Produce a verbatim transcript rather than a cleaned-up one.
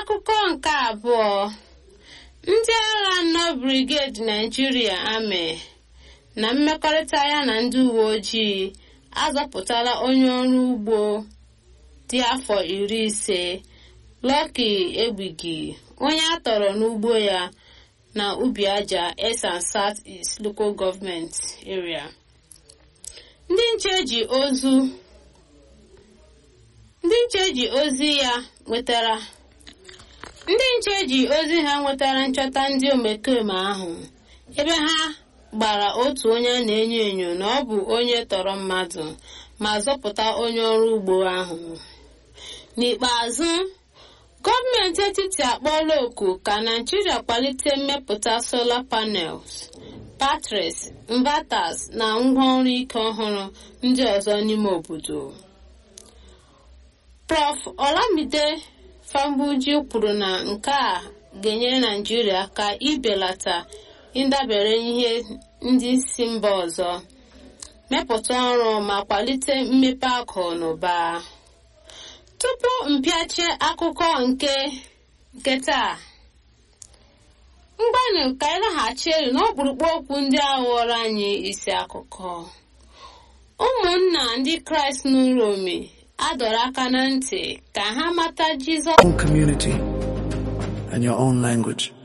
N'akụkọ nke abụọ, ndị agha nọ Brigade Nigeria Army na mmekọrịta ya na ndị uwe ojii azọpụtala onye ọrụ ugbo dị afọ iri ise Lucky Egbigi, onye a tọrọ n'ugbo ya na ubi aja Esan South East Local Government Area. Ndị nche ji ozu ndị nche ji ozi ya nwetara ndị nche ji ozi ha nwetara nchọta ndị omekome ahụ ebe ha gbara otu onye na-enyo enyo na ọ bụ onye tọrọ mmadụ ma zọpụta onye ọrụ ugbo ahụ. N'ikpeazụ, gọọmenti etiti akpọọla oku ka Nigeria kwalite mmepụta solar panels, batteries, inverters na ngwaọrụ ike ọhụrụ ndị ọzọ n'ime obodo. Prọfesọ Olamide Fambuji kwuru na nke a ga-enyere Nigeria aka ibelata ịdabere ihe ndị si mba ọzọ, mepụta ọrụ ma kwalite mmepe akụ na ụba. Tupu mpịache akụkọ nke nke taa, mgbanụ ka anyị laghachi elu n'ọkpụrụkpụ okwu ndị a ghọrọ anyị isi akụkọ. Ụmụnna ndị Kraịst n'Uromi adọrọ aka na ntị ka ha mata Jizọs. Own community and your own language.